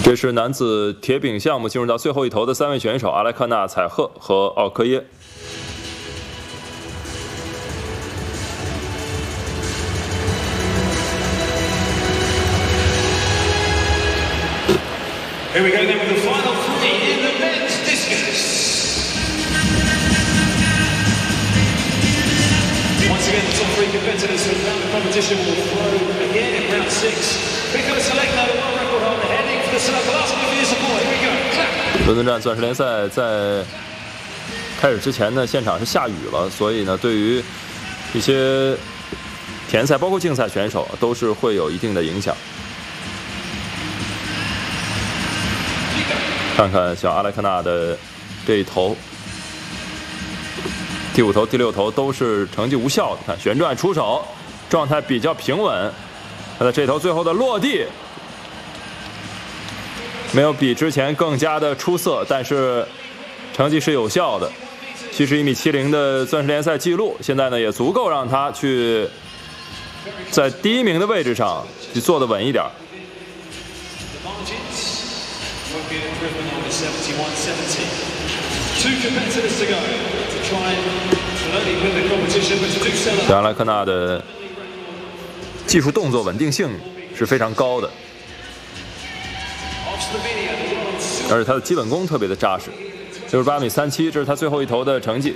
这是男子铁饼项目进入到最后一头的3位选手阿莱克纳、采赫和奥科耶。 Here we go then with the final 3 in the men's discus. Once again, the top 3 competitors from around the competition will throw again in round 6. We're going to select the world record holder heading for the circle. Last one for support. Here we go. Clap. 伦敦站钻石联赛在开始之前呢，现场是下雨了，所以呢，对于一些田赛包括竞赛选手都是会有一定的影响。 看看小阿莱克纳的这一头，第5头、第6头都是成绩无效的。看旋转出手，状态比较平稳。他的这头最后的落地，没有比之前更加的出色，但是成绩是有效的。71.70米的钻石联赛纪录，现在呢也足够让他去在第1名的位置上去坐得稳一点。 小阿莱克纳的技术动作稳定性是非常高的，而且他的基本功特别的扎实。68.37米，这是他最后一头的成绩。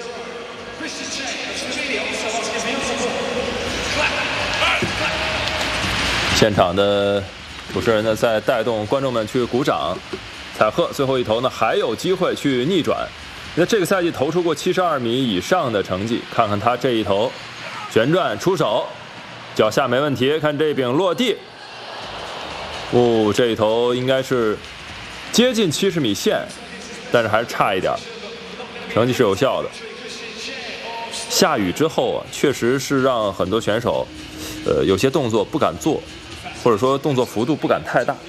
现场的主持人呢在带动观众们去鼓掌。 采赫最后一头呢还有机会去逆转，那这个赛季投出过72米以上的成绩，看看他这一头，旋转出手，脚下没问题，看这饼落地，这一头应该是接近70米线，但是还是差一点，成绩是有效的。下雨之后啊，确实是让很多选手，有些动作不敢做，或者说动作幅度不敢太大。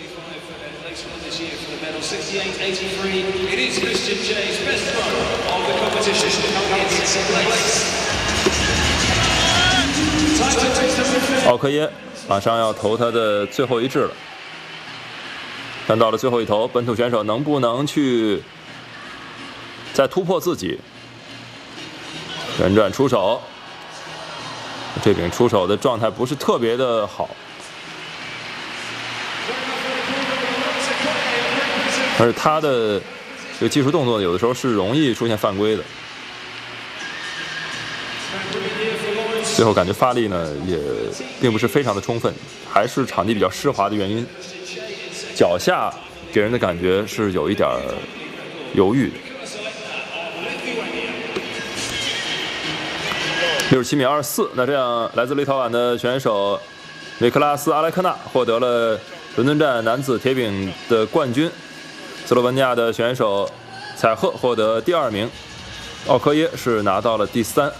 It is Christian Jay's best throw of the competition. It's 奥科耶马上要投他的最后一掷了，看到了最后一投，本土选手能不能去再突破自己？旋转出手，这饼出手的状态不是特别的好。 而他的这个技术动作有的时候是容易出现犯规的，最后感觉发力呢也并不是非常的充分，还是场地比较湿滑的原因，脚下给人的感觉是有一点犹豫的。67.24米，那这样来自立陶宛的选手维克拉斯·阿莱克纳获得了伦敦站男子铁饼的冠军。 斯洛文尼亚的选手采赫获得第2名，奥科耶是拿到了第3。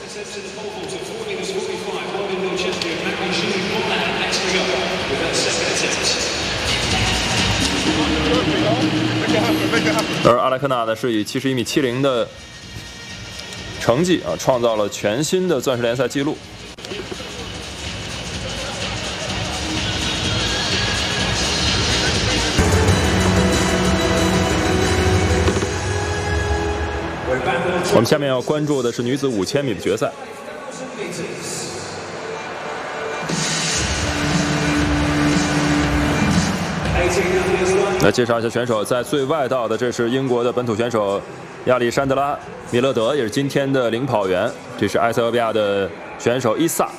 而阿莱克纳呢是以71.70米的成绩创造了全新的钻石联赛纪录。 我们下面要关注的是女子5000米的决赛。来介绍一下选手，在最外道的，这是英国的本土选手亚历山德拉·米勒德，也是今天的领跑员。这是埃塞俄比亚的选手伊萨，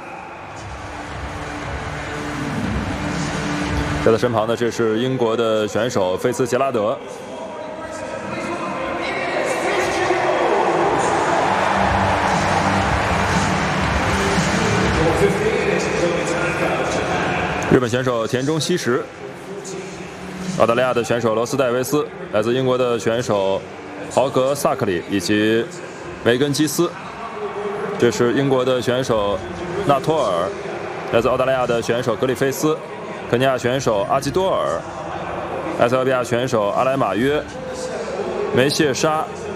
在他身旁的这是英国的选手菲茨杰拉德。 日本选手田中希实，澳大利亚的选手罗斯戴维斯，来自英国的选手豪格萨克里以及梅根基斯，这是英国的选手纳托尔，来自澳大利亚的选手格里菲斯，肯尼亚选手阿基多尔，埃塞俄比亚选手阿莱马约，梅谢沙